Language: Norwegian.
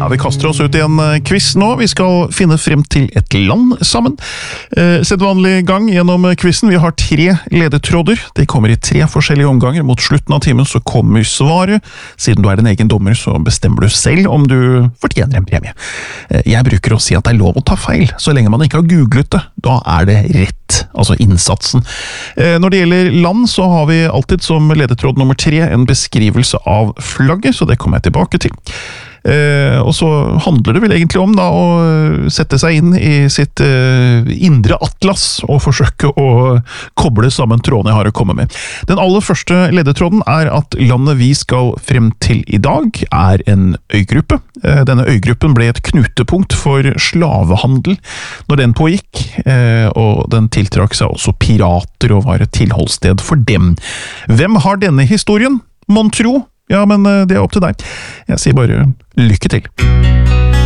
Ja, vi kaster oss ut i en quiz nå. Vi skal finne frem til et land sammen. Sedvanlig gang gjennom quizen. Vi har 3 ledetråder. De kommer i 3 forskjellige omganger. Mot slutten av timen så kommer svaret. Siden du er din egen dommer, så bestemmer du selv om du fortjener en premie. Jeg bruker å si at det er lov å ta feil, så lenge man ikke har googlet det. Da er det rett, altså innsatsen. Når det gjelder land, så har vi alltid som ledetråd nummer 3 en beskrivelse av flagget, så det kommer jeg tilbake til. Og så handler det vel egentlig om da å sette seg inn i sitt indre atlas og forsøke å koble sammen trådene jeg har å komme med. Den aller første ledetråden er at landet vi skal frem til i dag er en øygruppe. Denne øygruppen ble et knutepunkt for slavehandel når den pågikk, og den tiltrakk seg også pirater og var et tilholdssted for dem. Hvem har denne historien? Mon tro? Ja, men det er opp til deg. Jeg sier bare lykke til.